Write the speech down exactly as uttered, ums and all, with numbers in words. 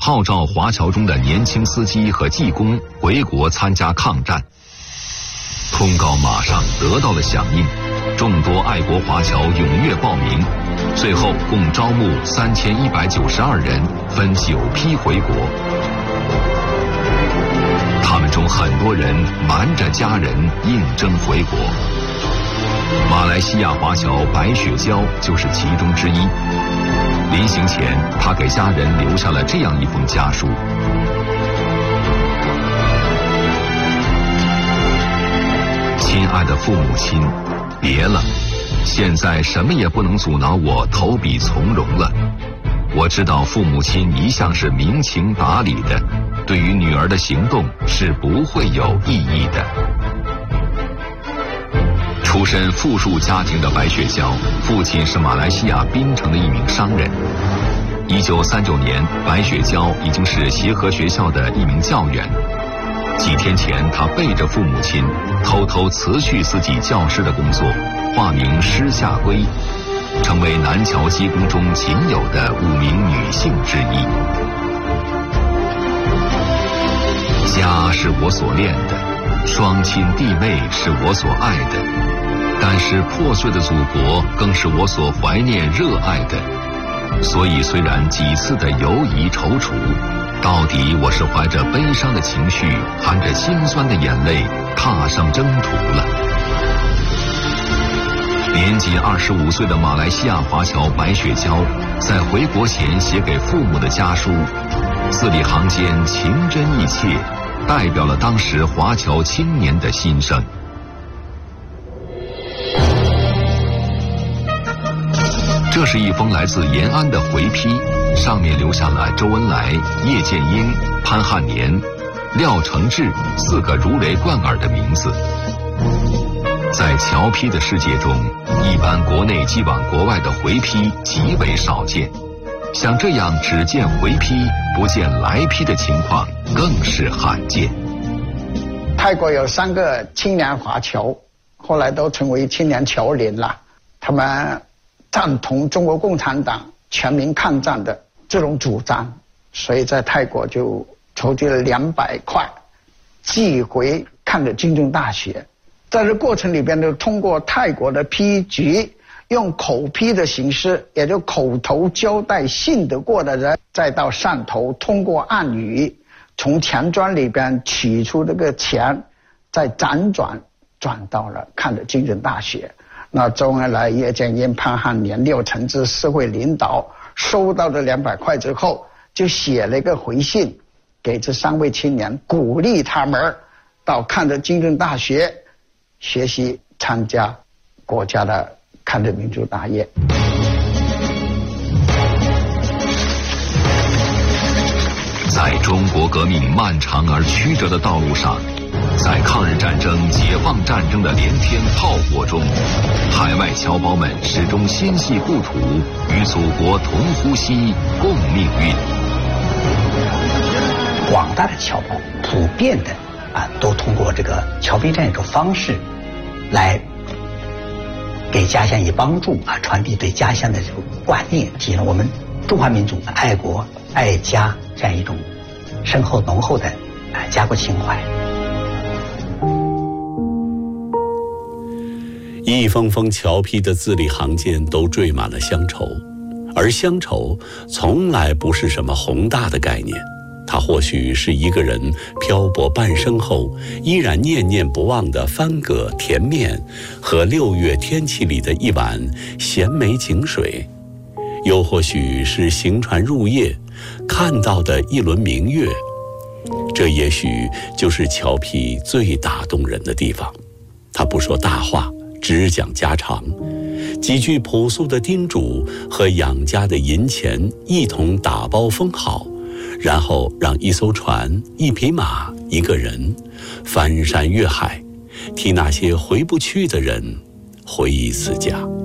号召华侨中的年轻司机和技工回国参加抗战。通告马上得到了响应，众多爱国华侨踊跃报名，最后共招募三千一百九十二人，分九批回国。他们中很多人瞒着家人应征回国。马来西亚华侨白雪娇就是其中之一。临行前，他给家人留下了这样一封家书：亲爱的父母亲，别了，现在什么也不能阻挠我投笔从戎了。我知道父母亲一向是明情达理的，对于女儿的行动是不会有异议的。出身富庶家庭的白雪娇，父亲是马来西亚槟城的一名商人。一九三九年，白雪娇已经是协和学校的一名教员。几天前，他背着父母亲，偷偷辞去自己教师的工作，化名施夏圭，成为南侨机工中仅有的五名女性之一。家是我所恋的，双亲弟妹是我所爱的，但是破碎的祖国更是我所怀念热爱的。所以虽然几次的犹疑踌躇，到底我是怀着悲伤的情绪，含着心酸的眼泪踏上征途了。年仅二十五岁的马来西亚华侨白雪娇，在回国前写给父母的家书，字里行间情真意切，代表了当时华侨青年的心声。这是一封来自延安的回批，上面留下了周恩来、叶剑英、潘汉年、廖承志四个如雷贯耳的名字。在侨批的世界中，一般国内寄往国外的回批极为少见，像这样只见回批不见来批的情况更是罕见。 泰国有三个青年华侨，后来都成为青年侨联了，他们赞同中国共产党全民抗战的这种主张，所以在泰国就筹集了两百块，寄回看着金正大学。在这过程里边呢，通过泰国的批局，用口批的形式，也就口头交代信得过的人，再到上头通过暗语，从钱庄里边取出这个钱，再辗转转到了看着金正大学。那周恩来、叶剑英、潘汉年、廖承志四位领导收到这两百块之后，就写了一个回信给这三位青年，鼓励他们到看着金正大学学习，参加国家的抗日民族大业。 在中国革命漫长而曲折的道路上，在抗日战争、解放战争的连天炮火中，海外侨胞们始终心系故土，与祖国同呼吸、共命运。 广大的侨胞普遍的啊，都通过这个侨批这样一种方式，来给家乡以帮助啊，传递对家乡的这种观念，体现我们中华民族爱国爱家这样一种深厚浓厚的啊家国情怀。 一封封侨批的字里行间都缀满了乡愁，而乡愁从来不是什么宏大的概念，它或许是一个人漂泊半生后依然念念不忘的番葛甜面和六月天气里的一碗咸梅井水，又或许是行船入夜看到的一轮明月。这也许就是侨批最打动人的地方，他不说大话，只讲家常，几句朴素的叮嘱和养家的银钱一同打包封好，然后让一艘船、一匹马、一个人翻山越海，替那些回不去的人回忆此家。